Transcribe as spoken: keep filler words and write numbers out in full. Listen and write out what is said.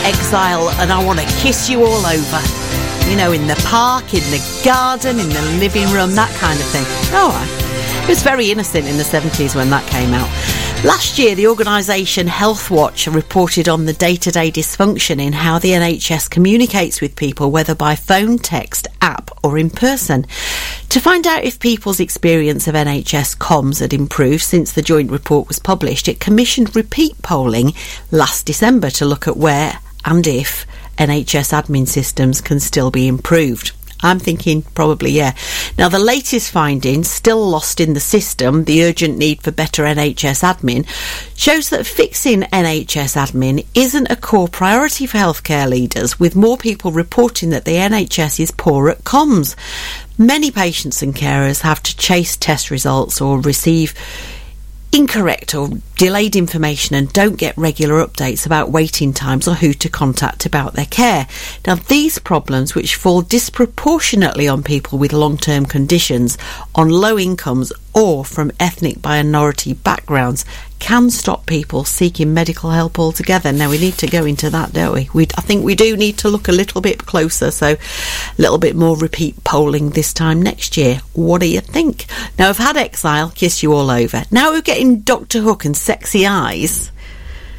Exile and I Want to Kiss You All Over. You know, in the park, in the garden, in the living room, that kind of thing. All right. It was very innocent in the seventies when that came out. Last year, the organisation Health Watch reported on the day-to-day dysfunction in how the N H S communicates with people, whether by phone, text, app or in person. To find out if people's experience of N H S comms had improved since the joint report was published, it commissioned repeat polling last December to look at where and if N H S admin systems can still be improved. I'm thinking probably, yeah. Now, the latest findings, still lost in the system, the urgent need for better N H S admin, shows that fixing N H S admin isn't a core priority for healthcare leaders, with more people reporting that the N H S is poor at comms. Many patients and carers have to chase test results or receive incorrect or delayed information and don't get regular updates about waiting times or who to contact about their care. Now, these problems, which fall disproportionately on people with long-term conditions, on low incomes or from ethnic minority backgrounds, can stop people seeking medical help altogether. Now, we need to go into that, don't we? we I think we do need to look a little bit closer, so a little bit more repeat polling this time next year. What do you think? Now, I've had Exile, Kiss You All Over. Now we're getting Doctor Hook and Sexy Eyes.